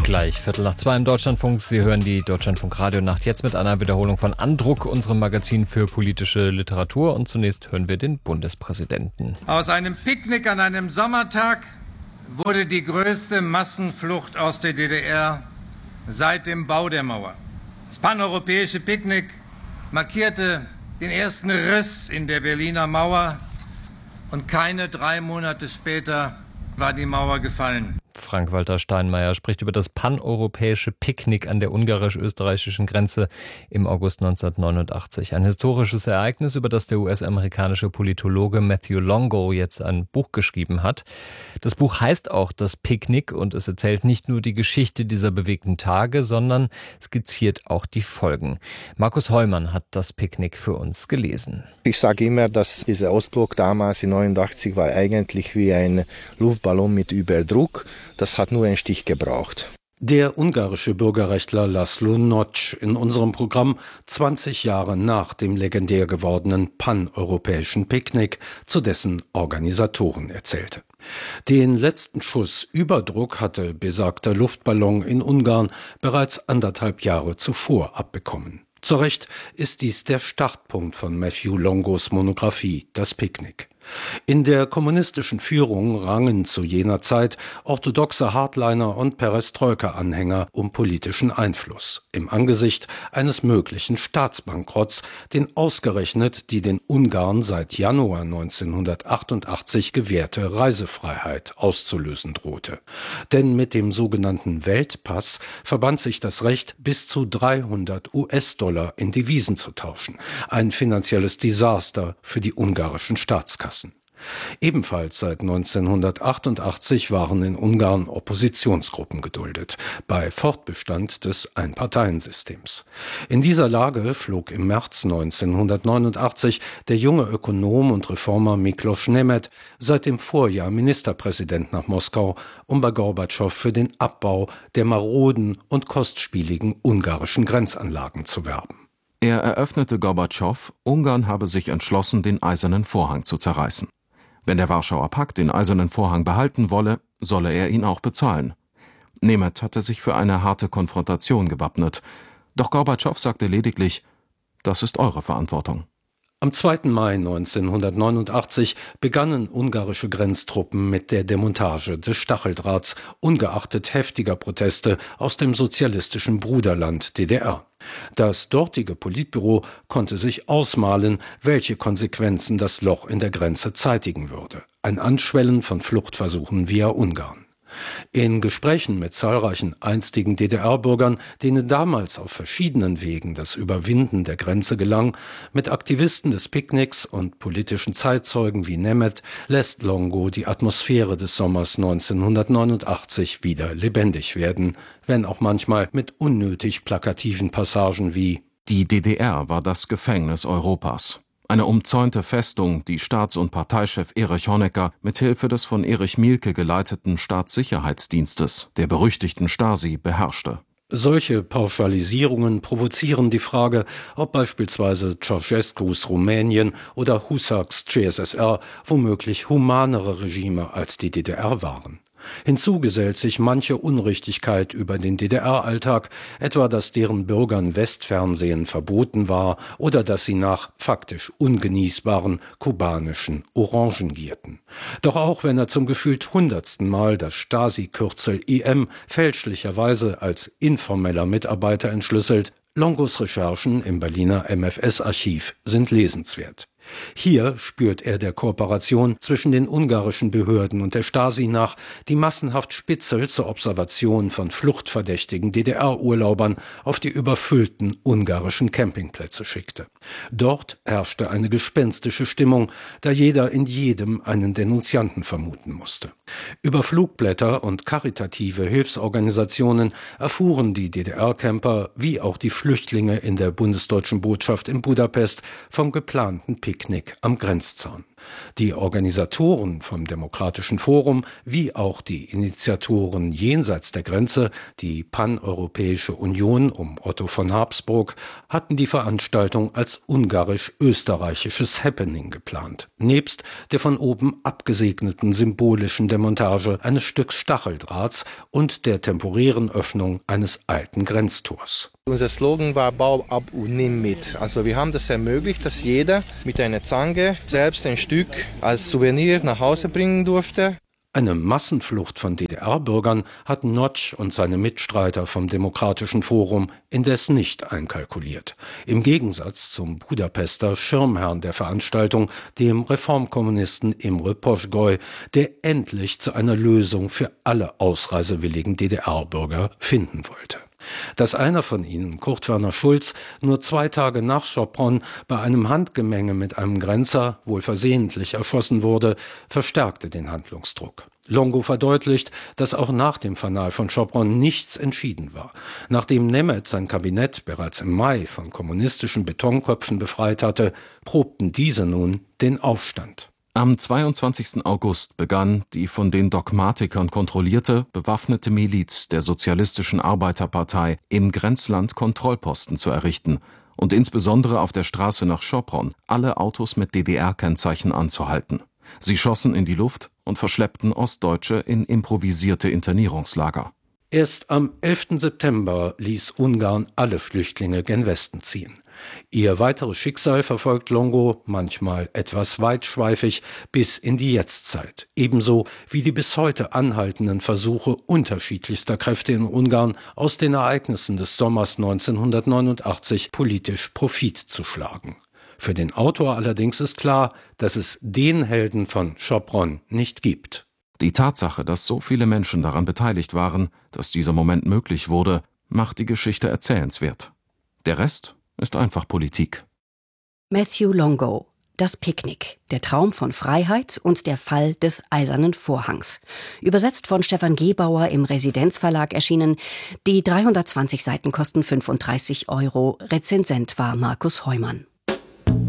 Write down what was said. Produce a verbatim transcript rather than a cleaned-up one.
Gleich Viertel nach zwei im Deutschlandfunk. Sie hören die Deutschlandfunk-Radio-Nacht jetzt mit einer Wiederholung von Andruck, unserem Magazin für politische Literatur. Und zunächst hören wir den Bundespräsidenten. Aus einem Picknick an einem Sommertag wurde die größte Massenflucht aus der D D R seit dem Bau der Mauer. Das paneuropäische Picknick markierte den ersten Riss in der Berliner Mauer und keine drei Monate später war die Mauer gefallen. Frank-Walter Steinmeier spricht über das paneuropäische Picknick an der ungarisch-österreichischen Grenze im August neunzehnhundertneunundachtzig. Ein historisches Ereignis, über das der U S-amerikanische Politologe Matthew Longo jetzt ein Buch geschrieben hat. Das Buch heißt auch Das Picknick und es erzählt nicht nur die Geschichte dieser bewegten Tage, sondern skizziert auch die Folgen. Markus Heumann hat Das Picknick für uns gelesen. Ich sage immer, dass dieser Ausbruch damals in neunundachtzig war eigentlich wie ein Luftballon mit Überdruck. Das hat nur einen Stich gebraucht. Der ungarische Bürgerrechtler Laszlo Nock in unserem Programm zwanzig Jahre nach dem legendär gewordenen paneuropäischen Picknick, zu dessen Organisatoren erzählte. Den letzten Schuss Überdruck hatte besagter Luftballon in Ungarn bereits anderthalb Jahre zuvor abbekommen. Zu Recht ist dies der Startpunkt von Matthew Longos Monographie Das Picknick. In der kommunistischen Führung rangen zu jener Zeit orthodoxe Hardliner und Perestroika-Anhänger um politischen Einfluss im Angesicht eines möglichen Staatsbankrotts, den ausgerechnet die den Ungarn seit Januar neunzehnhundertachtundachtzig gewährte Reisefreiheit auszulösen drohte. Denn mit dem sogenannten Weltpass verband sich das Recht, bis zu dreihundert US-Dollar in Devisen zu tauschen. Ein finanzielles Desaster für die ungarischen Staatskassen. Ebenfalls seit neunzehnhundertachtundachtzig waren in Ungarn Oppositionsgruppen geduldet, bei Fortbestand des Einparteiensystems. In dieser Lage flog im März neunzehnhundertneunundachtzig der junge Ökonom und Reformer Miklos Nemeth, seit dem Vorjahr Ministerpräsident, nach Moskau, um bei Gorbatschow für den Abbau der maroden und kostspieligen ungarischen Grenzanlagen zu werben. Er eröffnete Gorbatschow, Ungarn habe sich entschlossen, den Eisernen Vorhang zu zerreißen. Wenn der Warschauer Pakt den Eisernen Vorhang behalten wolle, solle er ihn auch bezahlen. Nemeth hatte sich für eine harte Konfrontation gewappnet. Doch Gorbatschow sagte lediglich, das ist eure Verantwortung. Am zweiten Mai neunzehnhundertneunundachtzig begannen ungarische Grenztruppen mit der Demontage des Stacheldrahts, ungeachtet heftiger Proteste aus dem sozialistischen Bruderland D D R. Das dortige Politbüro konnte sich ausmalen, welche Konsequenzen das Loch in der Grenze zeitigen würde. Ein Anschwellen von Fluchtversuchen via Ungarn. In Gesprächen mit zahlreichen einstigen D D R-Bürgern, denen damals auf verschiedenen Wegen das Überwinden der Grenze gelang, mit Aktivisten des Picknicks und politischen Zeitzeugen wie Nemeth, lässt Longo die Atmosphäre des Sommers neunzehnhundertneunundachtzig wieder lebendig werden, wenn auch manchmal mit unnötig plakativen Passagen wie: Die D D R war das Gefängnis Europas. Eine umzäunte Festung, die Staats- und Parteichef Erich Honecker mithilfe des von Erich Mielke geleiteten Staatssicherheitsdienstes, der berüchtigten Stasi, beherrschte. Solche Pauschalisierungen provozieren die Frage, ob beispielsweise Ceausescus Rumänien oder Husaks C S S R womöglich humanere Regime als die D D R waren. Hinzu gesellt sich manche Unrichtigkeit über den D D R-Alltag, etwa dass deren Bürgern Westfernsehen verboten war oder dass sie nach faktisch ungenießbaren kubanischen Orangen gierten. Doch auch wenn er zum gefühlt hundertsten Mal das Stasi-Kürzel I M fälschlicherweise als informeller Mitarbeiter entschlüsselt, Longos Recherchen im Berliner M F S-Archiv sind lesenswert. Hier spürt er der Kooperation zwischen den ungarischen Behörden und der Stasi nach, die massenhaft Spitzel zur Observation von fluchtverdächtigen D D R-Urlaubern auf die überfüllten ungarischen Campingplätze schickte. Dort herrschte eine gespenstische Stimmung, da jeder in jedem einen Denunzianten vermuten musste. Über Flugblätter und karitative Hilfsorganisationen erfuhren die D D R-Camper wie auch die Flüchtlinge in der bundesdeutschen Botschaft in Budapest vom geplanten Picknick am Grenzzaun. Die Organisatoren vom Demokratischen Forum wie auch die Initiatoren jenseits der Grenze, die Paneuropäische Union um Otto von Habsburg, hatten die Veranstaltung als ungarisch-österreichisches Happening geplant, nebst der von oben abgesegneten symbolischen Demontage eines Stücks Stacheldrahts und der temporären Öffnung eines alten Grenztors. Unser Slogan war Bau ab und nimm mit. Also wir haben das ermöglicht, dass jeder mit einer Zange selbst ein Stück als Souvenir nach Hause bringen durfte. Eine Massenflucht von D D R-Bürgern hatten Notch und seine Mitstreiter vom Demokratischen Forum indes nicht einkalkuliert. Im Gegensatz zum Budapester Schirmherrn der Veranstaltung, dem Reformkommunisten Imre Poschgoj, der endlich zu einer Lösung für alle ausreisewilligen D D R-Bürger finden wollte. Dass einer von ihnen, Kurt Werner Schulz, nur zwei Tage nach Sopron bei einem Handgemenge mit einem Grenzer wohl versehentlich erschossen wurde, verstärkte den Handlungsdruck. Longo verdeutlicht, dass auch nach dem Fanal von Sopron nichts entschieden war. Nachdem Nemeth sein Kabinett bereits im Mai von kommunistischen Betonköpfen befreit hatte, probten diese nun den Aufstand. Am zweiundzwanzigsten August begann die von den Dogmatikern kontrollierte, bewaffnete Miliz der Sozialistischen Arbeiterpartei im Grenzland Kontrollposten zu errichten und insbesondere auf der Straße nach Sopron alle Autos mit D D R-Kennzeichen anzuhalten. Sie schossen in die Luft und verschleppten Ostdeutsche in improvisierte Internierungslager. Erst am elften September ließ Ungarn alle Flüchtlinge gen Westen ziehen. Ihr weiteres Schicksal verfolgt Longo, manchmal etwas weitschweifig, bis in die Jetztzeit. Ebenso wie die bis heute anhaltenden Versuche unterschiedlichster Kräfte in Ungarn, aus den Ereignissen des Sommers neunzehnhundertneunundachtzig politisch Profit zu schlagen. Für den Autor allerdings ist klar, dass es den Helden von Sopron nicht gibt. Die Tatsache, dass so viele Menschen daran beteiligt waren, dass dieser Moment möglich wurde, macht die Geschichte erzählenswert. Der Rest ist einfach Politik. Matthew Longo, Das Picknick, der Traum von Freiheit und der Fall des Eisernen Vorhangs. Übersetzt von Stefan Gebauer im Residenzverlag erschienen. Die dreihundertzwanzig Seiten kosten fünfunddreißig Euro. Rezensent war Markus Heumann.